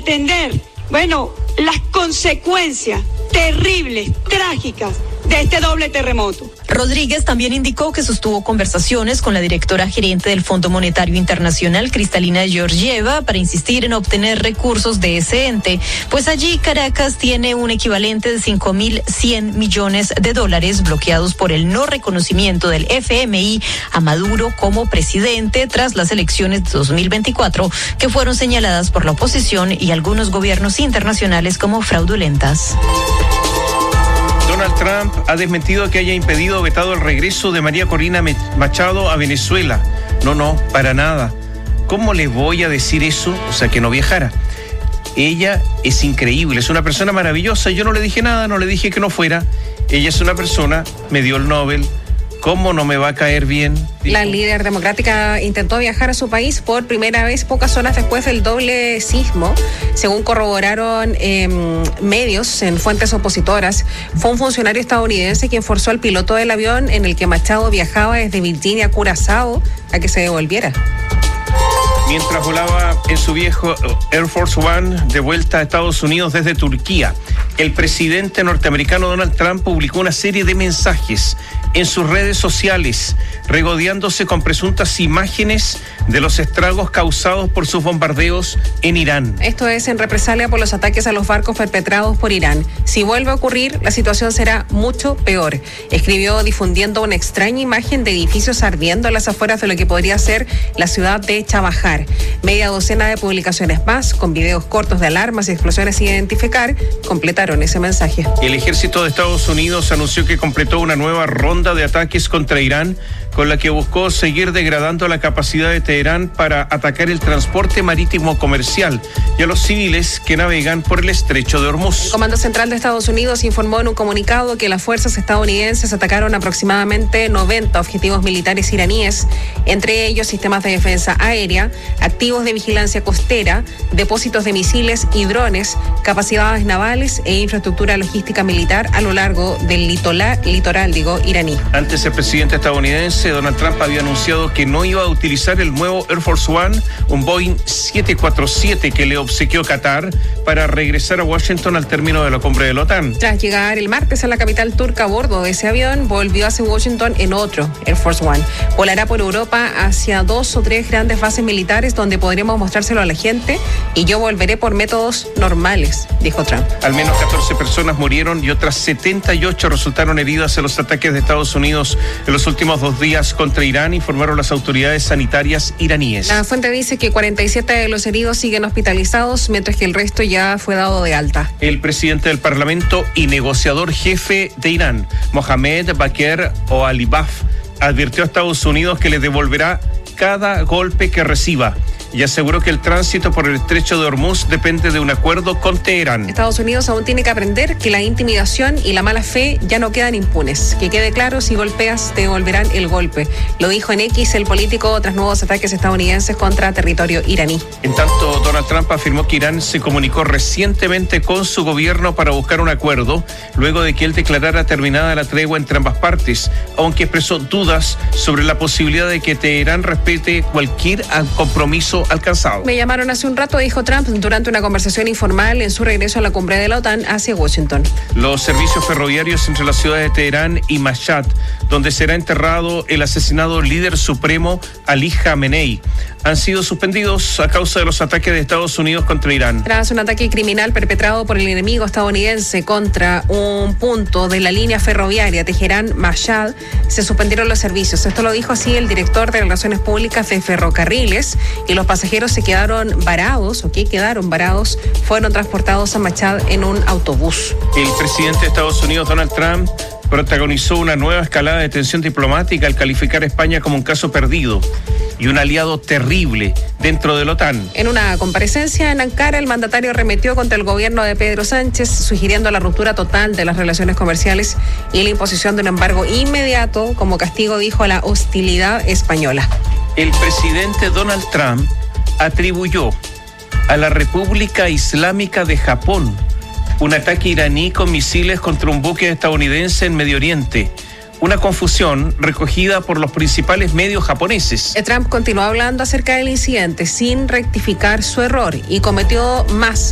atender, las consecuencias terribles, trágicas de este doble terremoto. Rodríguez también indicó que sostuvo conversaciones con la directora gerente del Fondo Monetario Internacional, Kristalina Georgieva, para insistir en obtener recursos de ese ente, pues allí Caracas tiene un equivalente de $5.100 millones bloqueados por el no reconocimiento del FMI a Maduro como presidente tras las elecciones de 2024, que fueron señaladas por la oposición y algunos gobiernos internacionales como fraudulentas. Donald Trump ha desmentido que haya impedido o vetado el regreso de María Corina Machado a Venezuela. No, para nada. ¿Cómo le voy a decir eso? O sea, que no viajara. Ella es increíble, es una persona maravillosa. Yo no le dije nada, no le dije que no fuera. Ella es una persona, me dio el Nobel. ¿Cómo no me va a caer bien? La líder democrática intentó viajar a su país por primera vez pocas horas después del doble sismo. Según corroboraron medios en fuentes opositoras, fue un funcionario estadounidense quien forzó al piloto del avión en el que Machado viajaba desde Virginia a Curazao a que se devolviera. Mientras volaba en su viejo Air Force One de vuelta a Estados Unidos desde Turquía, el presidente norteamericano Donald Trump publicó una serie de mensajes en sus redes sociales, regodeándose con presuntas imágenes de los estragos causados por sus bombardeos en Irán. Esto es en represalia por los ataques a los barcos perpetrados por Irán. Si vuelve a ocurrir, la situación será mucho peor. Escribió difundiendo una extraña imagen de edificios ardiendo a las afueras de lo que podría ser la ciudad de Chabahar. Media docena de publicaciones más, con videos cortos de alarmas y explosiones sin identificar, completaron ese mensaje. El ejército de Estados Unidos anunció que completó una nueva ronda de ataques contra Irán, con la que buscó seguir degradando la capacidad de Teherán para atacar el transporte marítimo comercial y a los civiles que navegan por el estrecho de Hormuz. El Comando Central de Estados Unidos informó en un comunicado que las fuerzas estadounidenses atacaron aproximadamente 90 objetivos militares iraníes, entre ellos sistemas de defensa aérea, activos de vigilancia costera, depósitos de misiles y drones, capacidades navales e infraestructura logística militar a lo largo del litoral iraní. Antes, el presidente estadounidense Donald Trump había anunciado que no iba a utilizar el nuevo Air Force One, un Boeing 747 que le obsequió Qatar para regresar a Washington al término de la cumbre de la OTAN. Tras llegar el martes a la capital turca a bordo de ese avión, volvió hacia Washington en otro Air Force One. Volará por Europa hacia 2 o 3 grandes bases militares donde podremos mostrárselo a la gente y yo volveré por métodos normales, dijo Trump. Al menos 14 personas murieron y otras 78 resultaron heridas en los ataques de Estados Unidos en los últimos 2 días contra Irán, informaron las autoridades sanitarias iraníes. La fuente dice que 47 de los heridos siguen hospitalizados, mientras que el resto ya fue dado de alta. El presidente del Parlamento y negociador jefe de Irán, Mohamed Bakr Oualibaf, advirtió a Estados Unidos que le devolverá cada golpe que reciba y aseguró que el tránsito por el estrecho de Hormuz depende de un acuerdo con Teherán. Estados Unidos aún tiene que aprender que la intimidación y la mala fe ya no quedan impunes. Que quede claro, si golpeas te devolverán el golpe. Lo dijo en X el político tras nuevos ataques estadounidenses contra territorio iraní. En tanto, Donald Trump afirmó que Irán se comunicó recientemente con su gobierno para buscar un acuerdo, luego de que él declarara terminada la tregua entre ambas partes, aunque expresó dudas sobre la posibilidad de que Teherán respete cualquier compromiso alcanzado. Me llamaron hace un rato, dijo Trump, durante una conversación informal en su regreso a la cumbre de la OTAN hacia Washington. Los servicios ferroviarios entre las ciudades de Teherán y Mashhad, donde será enterrado el asesinado líder supremo Ali Khamenei, han sido suspendidos a causa de los ataques de Estados Unidos contra Irán. Tras un ataque criminal perpetrado por el enemigo estadounidense contra un punto de la línea ferroviaria Teherán-Mashhad, se suspendieron los servicios. Esto lo dijo así el director de Relaciones Públicas de Ferrocarriles, y los pasajeros quedaron varados, fueron transportados a Mashhad en un autobús. El presidente de Estados Unidos, Donald Trump, protagonizó una nueva escalada de tensión diplomática al calificar a España como un caso perdido y un aliado terrible dentro de la OTAN. En una comparecencia en Ankara, el mandatario arremetió contra el gobierno de Pedro Sánchez, sugiriendo la ruptura total de las relaciones comerciales y la imposición de un embargo inmediato como castigo, dijo, a la hostilidad española. El presidente Donald Trump atribuyó a la República Islámica de Japón un ataque iraní con misiles contra un buque estadounidense en Medio Oriente. Una confusión recogida por los principales medios japoneses. Trump continuó hablando acerca del incidente sin rectificar su error y cometió más